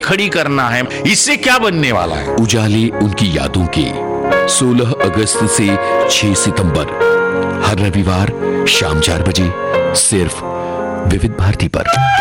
खड़ी करना है। इससे क्या बनने वाला है? उजाले उनकी यादों के 16 अगस्त से 6 सितंबर, हर रविवार शाम 4 बजे, सिर्फ विविध भारती पर।